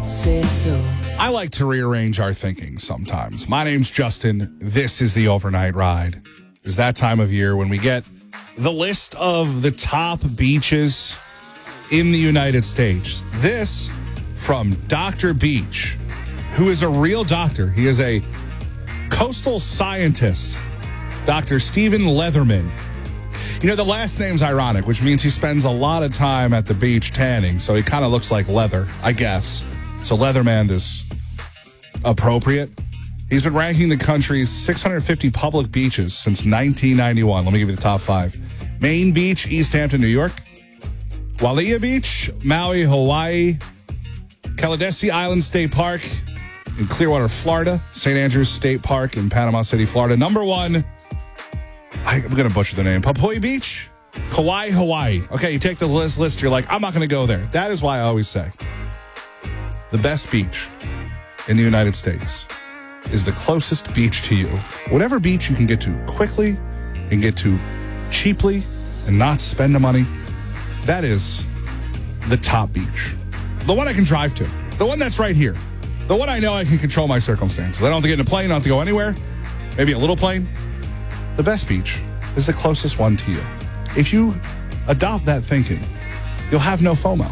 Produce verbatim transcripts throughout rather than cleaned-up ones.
say so. I like to rearrange our thinking sometimes. My name's Justin. This is the Overnight Ride. It's that time of year when we get the list of the top beaches in the United States. This from Doctor Beach, who is a real doctor. He is a coastal scientist, Doctor Stephen Leatherman. You know, the last name's ironic, which means he spends a lot of time at the beach tanning, so he kind of looks like leather, I guess. So Leatherman is appropriate. He's been ranking the country's six hundred fifty public beaches since nineteen ninety-one. Let me give you the top five. Maine Beach, East Hampton, New York. Wailea Beach, Maui, Hawaii. Kalidesi Island State Park in Clearwater, Florida. Saint Andrews State Park in Panama City, Florida. Number one, I'm going to butcher the name. Papui Beach, Kauai, Hawaii. Okay, you take the list, list, you're like, I'm not going to go there. That is why I always say the best beach in the United States is the closest beach to you. Whatever beach you can get to quickly and get to cheaply and not spend the money, that is the top beach. The one I can drive to. The one that's right here. The one I know I can control my circumstances. I don't have to get in a plane. I don't have to go anywhere. Maybe a little plane. The best beach is the closest one to you. If you adopt that thinking, you'll have no FOMO.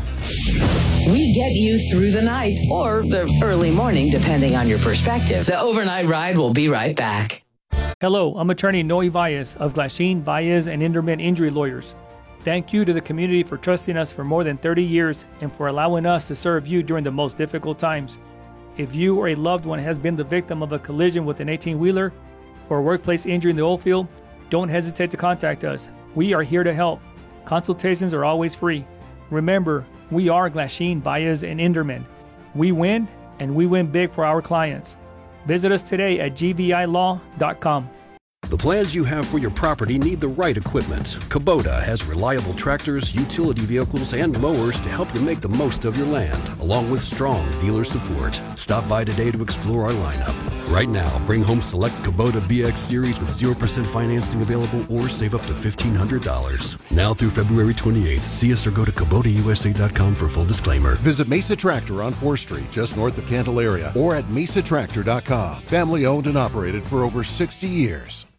We get you through the night or the early morning, depending on your perspective. The Overnight Ride will be right back. Hello, I'm attorney Noe Valles of Glasheen, Valles, and Inderman Injury Lawyers. Thank you to the community for trusting us for more than thirty years and for allowing us to serve you during the most difficult times. If you or a loved one has been the victim of a collision with an eighteen-wheeler or a workplace injury in the oil field, don't hesitate to contact us. We are here to help. Consultations are always free. Remember, we are Glasheen, Valles, and Inderman. We win, and we win big for our clients. Visit us today at g v i law dot com. The plans you have for your property need the right equipment. Kubota has reliable tractors, utility vehicles, and mowers to help you make the most of your land, along with strong dealer support. Stop by today to explore our lineup. Right now, bring home select Kubota B X Series with zero percent financing available or save up to fifteen hundred dollars. Now through February twenty-eighth, see us or go to Kubota U S A dot com for full disclaimer. Visit Mesa Tractor on fourth Street, just north of Candelaria, or at mesa tractor dot com. Family owned and operated for over sixty years.